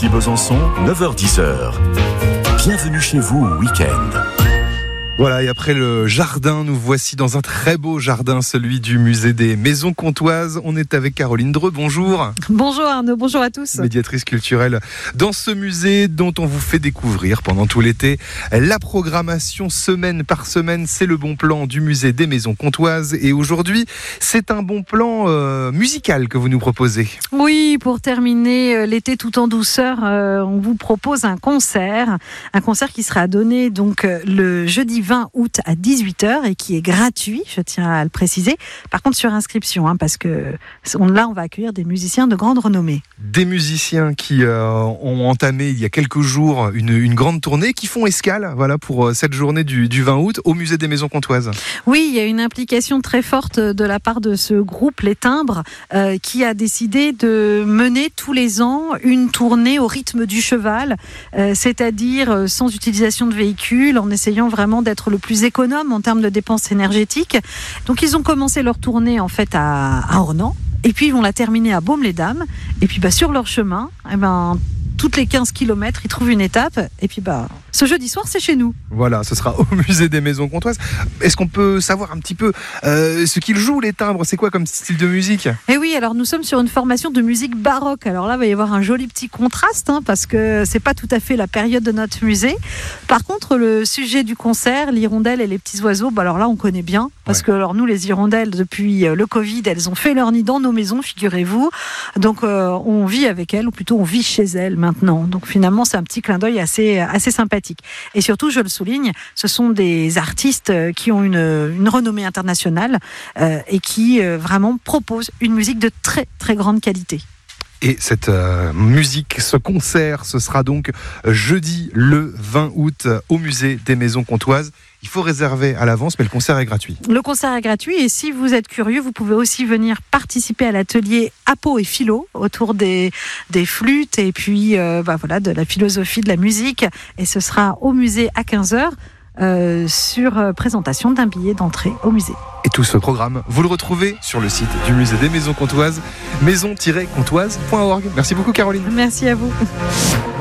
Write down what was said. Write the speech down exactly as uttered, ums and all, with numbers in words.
Ici Besançon, neuf heures dix. Bienvenue chez vous au week-end. Voilà, et après le jardin, nous voici dans un très beau jardin, celui du musée des Maisons Comtoises. On est avec Caroline Dreux, bonjour. Bonjour Arnaud, bonjour à tous. Médiatrice culturelle dans ce musée dont on vous fait découvrir pendant tout l'été la programmation semaine par semaine. C'est le bon plan du musée des Maisons Comtoises. Et aujourd'hui, c'est un bon plan euh, musical que vous nous proposez. Oui, pour terminer l'été tout en douceur, euh, on vous propose un concert. Un concert qui sera donné donc le jeudi vingt août à dix-huit heures et qui est gratuit, je tiens à le préciser. Par contre sur inscription, hein, parce que on, là on va accueillir des musiciens de grande renommée. Des musiciens qui euh, ont entamé il y a quelques jours une, une grande tournée, qui font escale voilà, pour euh, cette journée du, du vingt août au musée des Maisons Comtoises. Oui, il y a une implication très forte de la part de ce groupe Les Timbres euh, qui a décidé de mener tous les ans une tournée au rythme du cheval, euh, c'est-à-dire sans utilisation de véhicules, en essayant vraiment d'être le plus économe en termes de dépenses énergétiques. Donc ils ont commencé leur tournée en fait à, à Ornans et puis ils vont la terminer à Baume-les-Dames et puis bah, sur leur chemin, eh ben, toutes les quinze kilomètres, ils trouvent une étape et puis bah, ce jeudi soir c'est chez nous. Voilà, ce sera au musée des Maisons Comtoises. Est-ce qu'on peut savoir un petit peu euh, ce qu'ils jouent, les timbres? C'est quoi comme style de musique? Eh oui, alors nous sommes sur une formation de musique baroque. Alors là, il va y avoir un joli petit contraste hein, parce que c'est pas tout à fait la période de notre musée. Par contre, le sujet du concert, l'hirondelle et les petits oiseaux, bah alors là, on connaît bien parce ouais. que alors nous, les hirondelles, depuis le Covid, elles ont fait leur nid dans nos maisons, figurez-vous. Donc euh, on vit avec elles, ou plutôt on vit chez elles maintenant. Donc finalement, c'est un petit clin d'œil assez assez sympathique. Et surtout, je le souligne, ce sont des artistes qui ont une, une renommée internationale euh, et qui euh, vraiment proposent une musique de très très grande qualité. Et cette euh, musique, ce concert, ce sera donc jeudi le vingt août au musée des Maisons Comtoises. Il faut réserver à l'avance, mais le concert est gratuit. Le concert est gratuit et si vous êtes curieux, vous pouvez aussi venir participer à l'atelier Apo et Philo autour des, des flûtes et puis euh, bah voilà, de la philosophie de la musique. Et ce sera au musée à quinze heures euh, sur euh, présentation d'un billet d'entrée au musée. Et tout ce programme, vous le retrouvez sur le site du musée des Maisons Comtoises, maison tiret comtoise point org. Merci beaucoup Caroline. Merci à vous.